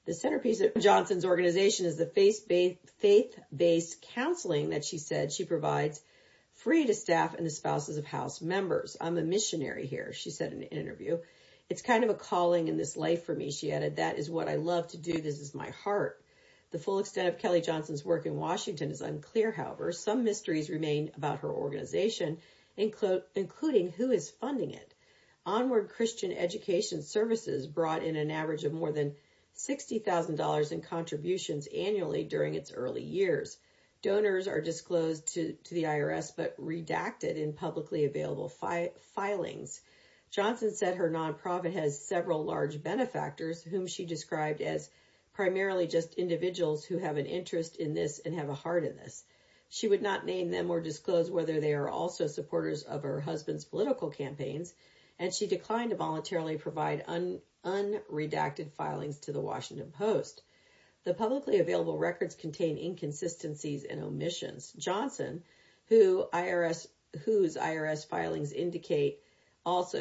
The centerpiece of Johnson's organization is the faith-based counseling that she said she provides free to staff and the spouses of House members. I'm a missionary here, she said in an interview. It's kind of a calling in this life for me, she added. That is what I love to do. This is my heart. The full extent of Kelly Johnson's work in Washington is unclear, however. Some mysteries remain about her organization, including who is funding it. Onward Christian Education Services brought in an average of more than $60,000 in contributions annually during its early years. Donors are disclosed to the IRS but redacted in publicly available filings. Johnson said her nonprofit has several large benefactors whom she described as primarily just individuals who have an interest in this and have a heart in this. She would not name them or disclose whether they are also supporters of her husband's political campaigns, and she declined to voluntarily provide unredacted filings to the Washington Post. The publicly available records contain inconsistencies and omissions. Johnson, whose IRS filings indicate also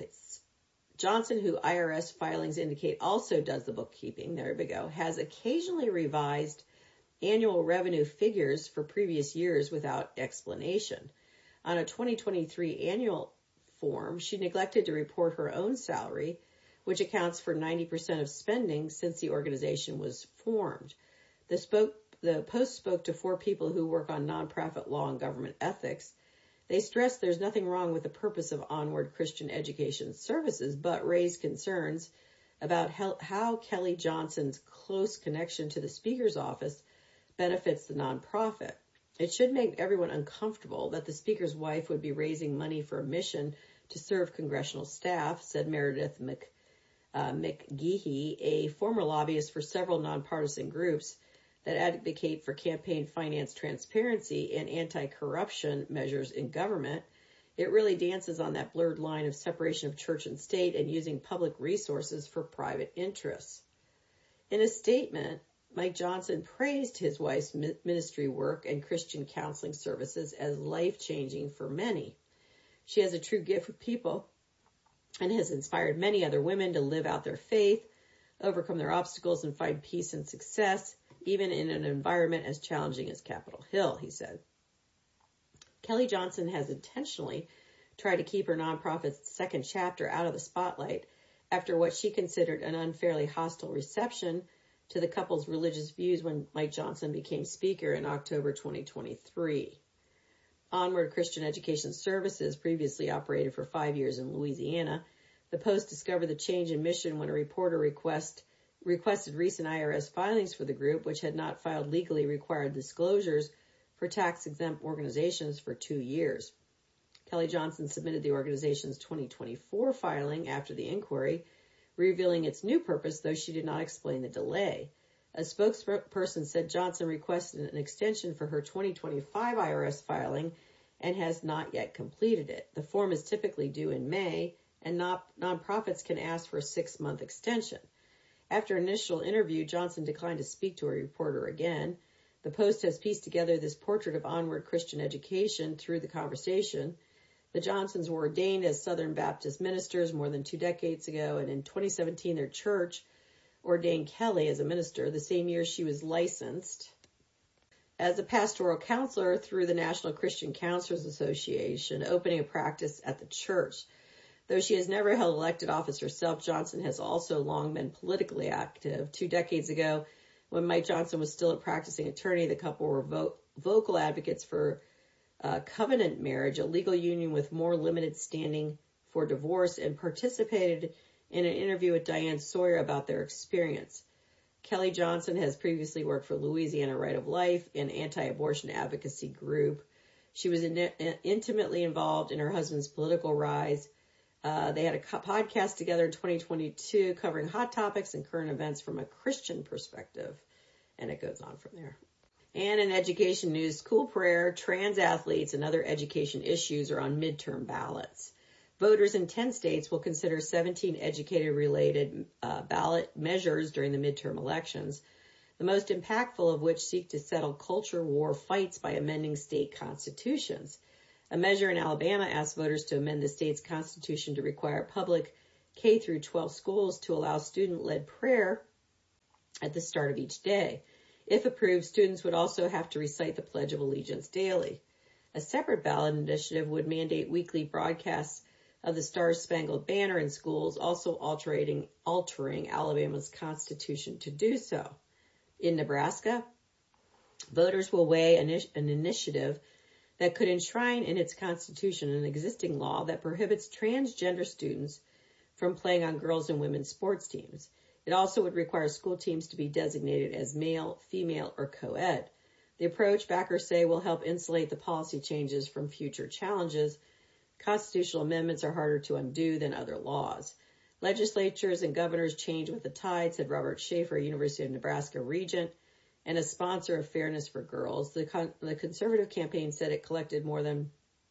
does the bookkeeping, there we go, has occasionally revised annual revenue figures for previous years without explanation. On a 2023 annual form, she neglected to report her own salary, which accounts for 90% of spending since the organization was formed. The Post spoke to 4 people who work on nonprofit law and government ethics. They stressed there's nothing wrong with the purpose of Onward Christian Education Services, but raised concerns about how Kelly Johnson's close connection to the Speaker's office benefits the nonprofit. It should make everyone uncomfortable that the Speaker's wife would be raising money for a mission to serve congressional staff, said Meredith McGehee, a former lobbyist for several nonpartisan groups that advocate for campaign finance transparency and anti-corruption measures in government. It really dances on that blurred line of separation of church and state and using public resources for private interests. In a statement, Mike Johnson praised his wife's ministry work and Christian counseling services as life-changing for many. She has a true gift with people and has inspired many other women to live out their faith, overcome their obstacles, and find peace and success, even in an environment as challenging as Capitol Hill, he said. Kelly Johnson has intentionally tried to keep her nonprofit's second chapter out of the spotlight after what she considered an unfairly hostile reception to the couple's religious views when Mike Johnson became Speaker in October 2023. Onward Christian Education Services previously operated for 5 years in Louisiana. The Post discovered the change in mission when a reporter requested recent IRS filings for the group, which had not filed legally required disclosures for tax-exempt organizations for 2 years. Kelly Johnson submitted the organization's 2024 filing after the inquiry, revealing its new purpose, though she did not explain the delay. A spokesperson said Johnson requested an extension for her 2025 IRS filing and has not yet completed it. The form is typically due in May, and nonprofits can ask for a 6-month extension. After an initial interview, Johnson declined to speak to a reporter again. The Post has pieced together this portrait of Onward Christian Education through the conversation. The Johnsons were ordained as Southern Baptist ministers more than 2 decades ago, and in 2017 their church ordained Kelly as a minister the same year she was licensed as a pastoral counselor through the National Christian Counselors Association, opening a practice at the church. Though she has never held elected office herself, Johnson has also long been politically active. 2 decades ago, when Mike Johnson was still a practicing attorney, the couple were vocal advocates for covenant marriage, a legal union with more limited standing for divorce, and participated in an interview with Diane Sawyer about their experience. Kelly Johnson has previously worked for Louisiana Right of Life, an anti-abortion advocacy group. She was intimately involved in her husband's political rise. They had a podcast together in 2022 covering hot topics and current events from a Christian perspective. And it goes on from there. And in education news, school prayer, trans athletes, and other education issues are on midterm ballots. Voters in 10 states will consider 17 educator-related ballot measures during the midterm elections, the most impactful of which seek to settle culture war fights by amending state constitutions. A measure in Alabama asks voters to amend the state's constitution to require public K-12 schools to allow student-led prayer at the start of each day. If approved, students would also have to recite the Pledge of Allegiance daily. A separate ballot initiative would mandate weekly broadcasts of the Star-Spangled Banner in schools, also altering Alabama's constitution to do so. In Nebraska, voters will weigh an initiative that could enshrine in its constitution an existing law that prohibits transgender students from playing on girls' and women's sports teams. It also would require school teams to be designated as male, female, or co-ed. The approach, backers say, will help insulate the policy changes from future challenges. Constitutional amendments are harder to undo than other laws. Legislatures and governors change with the tide, said Robert Schaefer, University of Nebraska regent and a sponsor of Fairness for Girls. The conservative campaign said it collected more than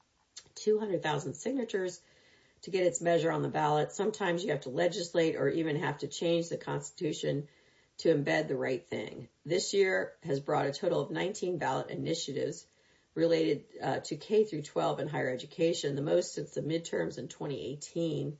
200,000 signatures to get its measure on the ballot. Sometimes you have to legislate or even have to change the Constitution to embed the right thing. This year has brought a total of 19 ballot initiatives related to K through 12 and higher education, the most since the midterms in 2018.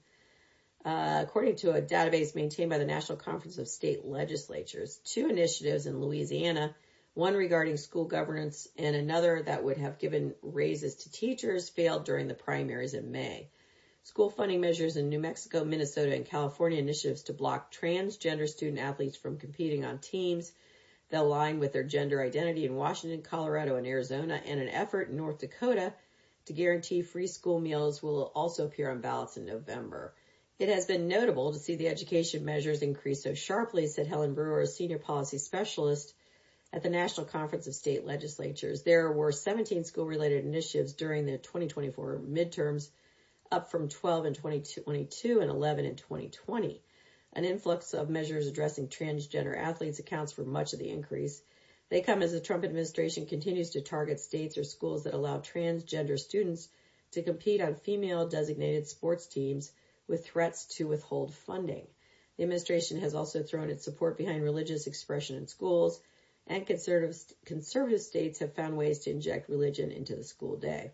According to a database maintained by the National Conference of State Legislatures, 2 initiatives in Louisiana, one regarding school governance and another that would have given raises to teachers, failed during the primaries in May. School funding measures in New Mexico, Minnesota, and California initiatives to block transgender student athletes from competing on teams that align with their gender identity in Washington, Colorado, and Arizona, and an effort in North Dakota to guarantee free school meals will also appear on ballots in November. It has been notable to see the education measures increase so sharply, said Helen Brewer, a senior policy specialist at the National Conference of State Legislatures. There were 17 school-related initiatives during the 2024 midterms, up from 12 in 2022 and 11 in 2020. An influx of measures addressing transgender athletes accounts for much of the increase. They come as the Trump administration continues to target states or schools that allow transgender students to compete on female-designated sports teams with threats to withhold funding. The administration has also thrown its support behind religious expression in schools, and conservative states have found ways to inject religion into the school day.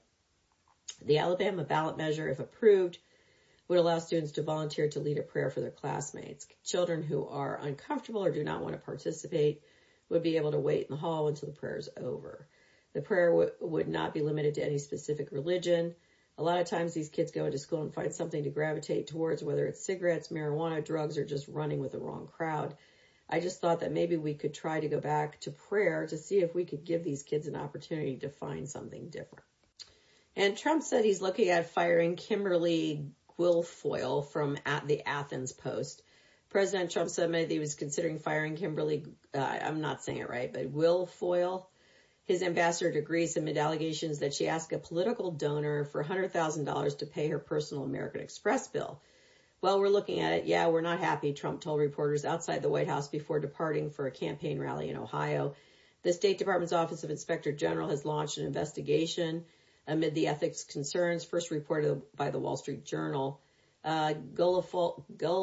The Alabama ballot measure, if approved, would allow students to volunteer to lead a prayer for their classmates. Children who are uncomfortable or do not want to participate would be able to wait in the hall until the prayer is over. The prayer would not be limited to any specific religion. A lot of times these kids go into school and find something to gravitate towards, whether it's cigarettes, marijuana, drugs, or just running with the wrong crowd. I just thought that maybe we could try to go back to prayer to see if we could give these kids an opportunity to find something different. And Trump said he's looking at firing Kimberly Guilfoyle from the Athens Post. President Trump said that he was considering firing Kimberly, I'm not saying it right, but Guilfoyle, his ambassador to Greece, amid allegations that she asked a political donor for $100,000 to pay her personal American Express bill. Well, we're looking at it. Yeah, we're not happy, Trump told reporters outside the White House before departing for a campaign rally in Ohio. The State Department's Office of Inspector General has launched an investigation amid the ethics concerns, first reported by the Wall Street Journal. Guilfoyle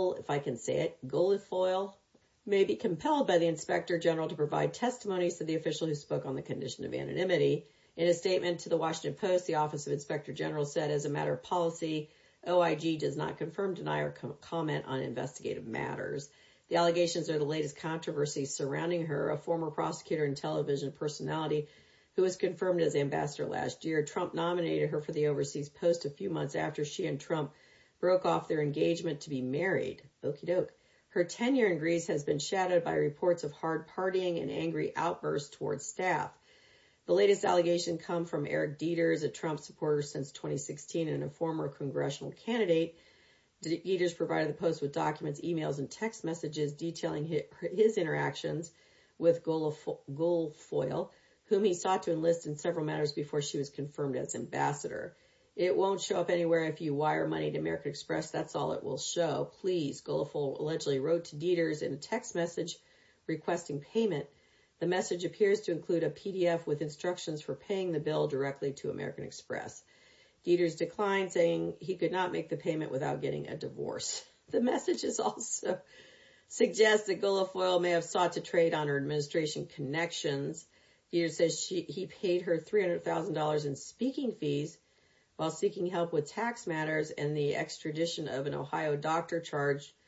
may be compelled by the Inspector General to provide testimony, said the official who spoke on the condition of anonymity. In a statement to the Washington Post, the Office of Inspector General said, as a matter of policy, OIG does not confirm, deny, or comment on investigative matters. The allegations are the latest controversy surrounding her, a former prosecutor and television personality who was confirmed as ambassador last year. Trump nominated her for the overseas post a few months after she and Trump broke off their engagement to be married. Okie doke. Her tenure in Greece has been shadowed by reports of hard partying and angry outbursts towards staff. The latest allegation come from Eric Dieters, a Trump supporter since 2016 and a former congressional candidate. Dieters provided the Post with documents, emails, and text messages detailing his interactions with Guilfoyle, whom he sought to enlist in several matters before she was confirmed as ambassador. It won't show up anywhere if you wire money to American Express. That's all it will show. Please, Guilfoyle allegedly wrote to Dieters in a text message requesting payment. The message appears to include a PDF with instructions for paying the bill directly to American Express. Dieters declined, saying he could not make the payment without getting a divorce. The messages also suggest that Guilfoyle may have sought to trade on her administration connections. Dieters says he paid her $300,000 in speaking fees while seeking help with tax matters and the extradition of an Ohio doctor charged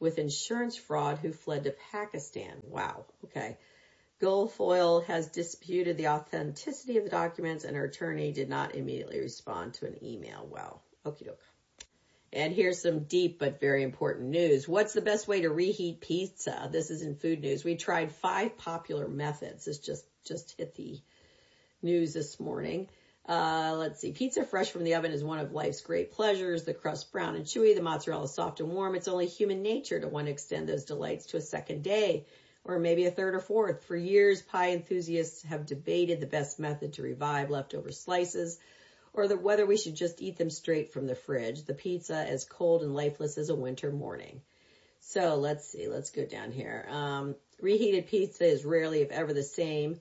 with insurance fraud who fled to Pakistan. Wow. Okay. Gulf Oil has disputed the authenticity of the documents, and her attorney did not immediately respond to an email. Wow. Okie doke. And here's some deep but very important news. What's the best way to reheat pizza? This is in food news. We tried 5 popular methods. This just hit the news this morning. Let's see. Pizza fresh from the oven is one of life's great pleasures. The crust brown and chewy, the mozzarella soft and warm. It's only human nature to want to extend those delights to a second day, or maybe a third or fourth. For years, pie enthusiasts have debated the best method to revive leftover slices, or whether we should just eat them straight from the fridge. The pizza as cold and lifeless as a winter morning. So let's see. Let's go down here. Reheated pizza is rarely, if ever, the same.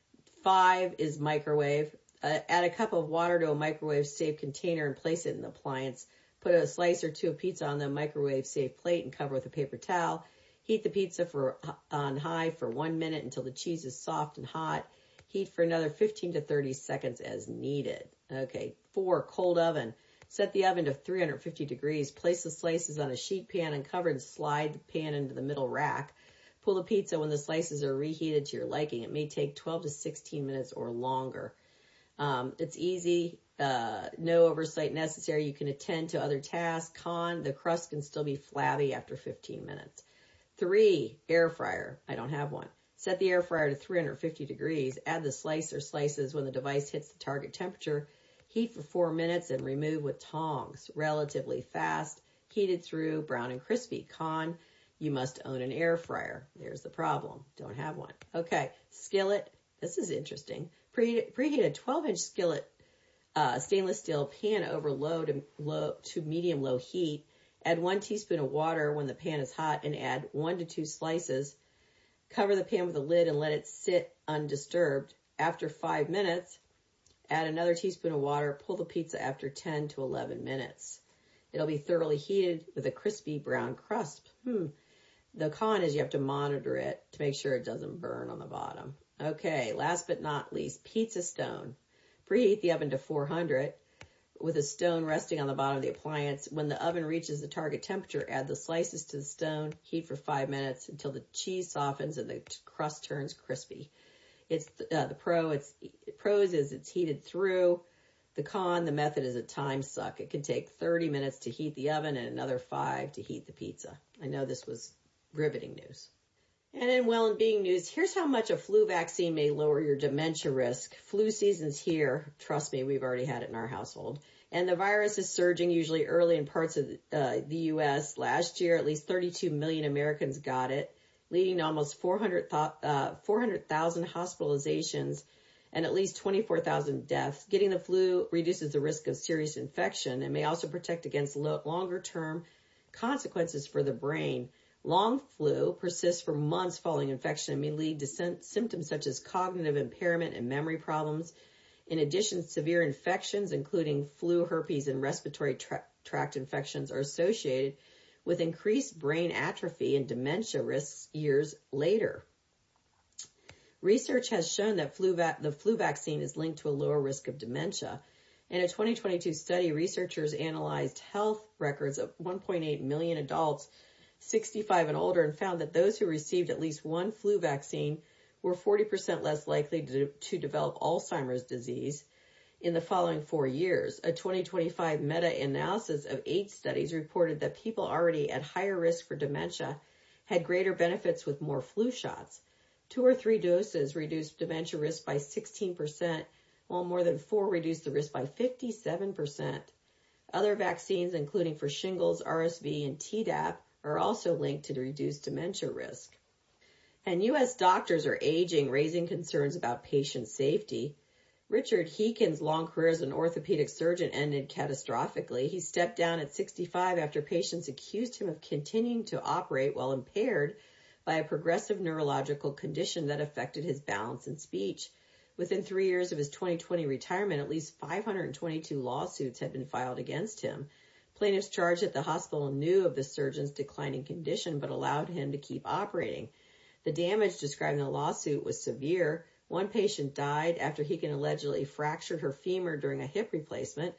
5 is microwave. Add a cup of water to a microwave-safe container and place it in the appliance. Put a slice or 2 of pizza on the microwave-safe plate and cover with a paper towel. Heat the pizza on high for 1 minute until the cheese is soft and hot. Heat for another 15 to 30 seconds as needed. Okay, 4, cold oven. Set the oven to 350 degrees. Place the slices on a sheet pan and cover and slide the pan into the middle rack. Pull the pizza when the slices are reheated to your liking. It may take 12 to 16 minutes or longer. It's easy, no oversight necessary. You can attend to other tasks. Con, the crust can still be flabby after 15 minutes. 3, air fryer. I don't have one. Set the air fryer to 350 degrees. Add the slice or slices when the device hits the target temperature. Heat for 4 minutes and remove with tongs. Relatively fast. Heated through, brown and crispy. Con, you must own an air fryer. There's the problem. Don't have one. Okay, skillet. This is interesting. Preheat a 12-inch skillet, stainless steel pan over low to medium-low heat. Add 1 teaspoon of water when the pan is hot and add 1 to 2 slices. Cover the pan with a lid and let it sit undisturbed. After 5 minutes, add another teaspoon of water. Pull the pizza after 10 to 11 minutes. It'll be thoroughly heated with a crispy brown crust. The con is you have to monitor it to make sure it doesn't burn on the bottom. Okay, last but not least, pizza stone. Preheat the oven to 400 with a stone resting on the bottom of the appliance. When the oven reaches the target temperature, add the slices to the stone. Heat for 5 minutes until the cheese softens and the crust turns crispy. It's the pros is it's heated through. The con, the method is a time suck. It can take 30 minutes to heat the oven and another 5 to heat the pizza. I know this was riveting news. And in well-being news, here's how much a flu vaccine may lower your dementia risk. Flu season's here. Trust me, we've already had it in our household. And the virus is surging usually early in parts of the U.S. Last year, at least 32 million Americans got it, leading to almost 400,000 hospitalizations and at least 24,000 deaths. Getting the flu reduces the risk of serious infection and may also protect against longer-term consequences for the brain. Long flu persists for months following infection and may lead to symptoms such as cognitive impairment and memory problems. In addition, severe infections, including flu, herpes, and respiratory tract infections, are associated with increased brain atrophy and dementia risks years later. Research has shown that the flu vaccine is linked to a lower risk of dementia. In a 2022 study, researchers analyzed health records of 1.8 million adults 65 and older and found that those who received at least one flu vaccine were 40% less likely to develop Alzheimer's disease in the following 4 years. A 2025 meta-analysis of 8 studies reported that people already at higher risk for dementia had greater benefits with more flu shots. 2 or 3 doses reduced dementia risk by 16%, while more than 4 reduced the risk by 57%. Other vaccines, including for shingles, RSV, and Tdap, are also linked to reduced dementia risk. And U.S. doctors are aging, raising concerns about patient safety. Richard Heakin's long career as an orthopedic surgeon ended catastrophically. He stepped down at 65 after patients accused him of continuing to operate while impaired by a progressive neurological condition that affected his balance and speech. Within 3 years of his 2020 retirement, at least 522 lawsuits had been filed against him. Plaintiffs charged that the hospital knew of the surgeon's declining condition but allowed him to keep operating. The damage described in the lawsuit was severe. One patient died after Heakin allegedly fractured her femur during a hip replacement.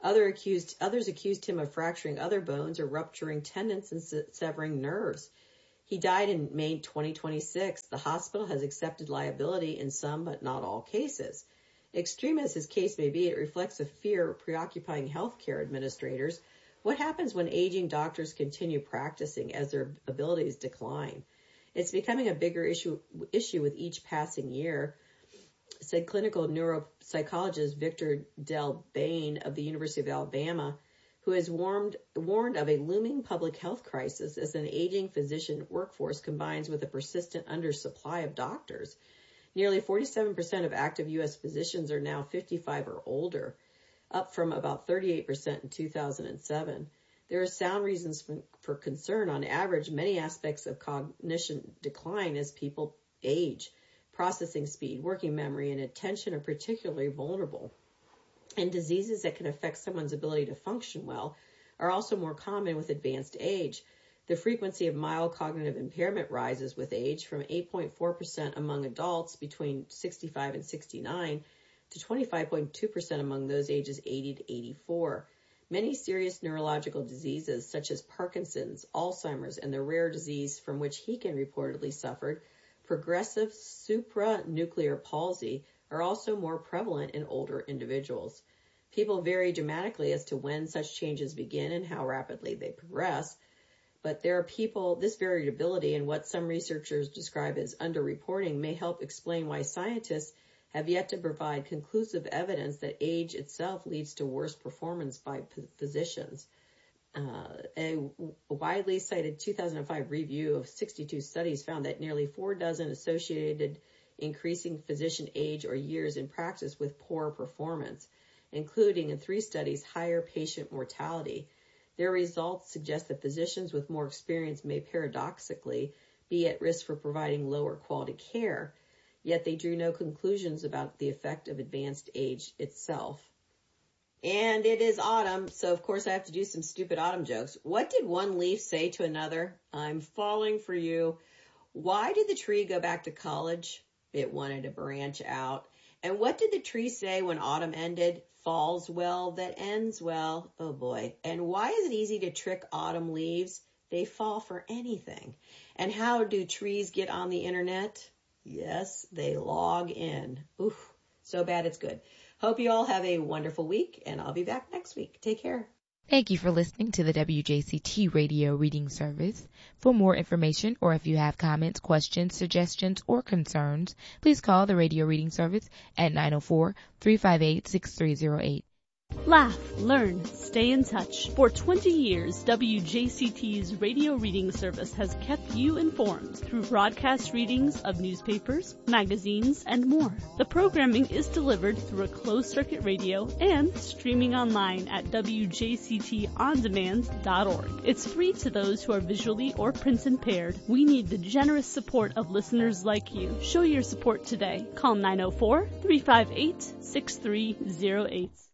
Others accused him of fracturing other bones or rupturing tendons and severing nerves. He died in May 2026. The hospital has accepted liability in some but not all cases. Extreme as his case may be, it reflects a fear preoccupying healthcare administrators. What happens when aging doctors continue practicing as their abilities decline? It's becoming a bigger issue with each passing year, said clinical neuropsychologist Victor Del Bain of the University of Alabama, who has warned of a looming public health crisis as an aging physician workforce combines with a persistent undersupply of doctors. Nearly 47% of active U.S. physicians are now 55 or older, up from about 38% in 2007. There are sound reasons for concern. On average, many aspects of cognition decline as people age. Processing speed, working memory, and attention are particularly vulnerable. And diseases that can affect someone's ability to function well are also more common with advanced age. The frequency of mild cognitive impairment rises with age from 8.4% among adults between 65 and 69 to 25.2% among those ages 80 to 84. Many serious neurological diseases such as Parkinson's, Alzheimer's, and the rare disease from which he can reportedly suffered, progressive supranuclear palsy, are also more prevalent in older individuals. People vary dramatically as to when such changes begin and how rapidly they progress, but there are people, this variability in what some researchers describe as underreporting may help explain why scientists have yet to provide conclusive evidence that age itself leads to worse performance by physicians. A widely cited 2005 review of 62 studies found that nearly 46 associated increasing physician age or years in practice with poor performance, including in 3 studies higher patient mortality. Their results suggest that physicians with more experience may paradoxically be at risk for providing lower quality care, yet they drew no conclusions about the effect of advanced age itself. And it is autumn, so of course I have to do some stupid autumn jokes. What did one leaf say to another? I'm falling for you. Why did the tree go back to college? It wanted to branch out. And what did the tree say when autumn ended? Fall's well that ends well. Oh boy. And why is it easy to trick autumn leaves? They fall for anything. And how do trees get on the internet? Yes, they log in. Oof, so bad it's good. Hope you all have a wonderful week, and I'll be back next week. Take care. Thank you for listening to the WJCT Radio Reading Service. For more information, or if you have comments, questions, suggestions, or concerns, please call the Radio Reading Service at 904-358-6308. Laugh, learn, stay in touch. For 20 years, WJCT's radio reading service has kept you informed through broadcast readings of newspapers, magazines, and more. The programming is delivered through a closed-circuit radio and streaming online at WJCTOnDemand.org. It's free to those who are visually or print impaired. We need the generous support of listeners like you. Show your support today. Call 904-358-6308.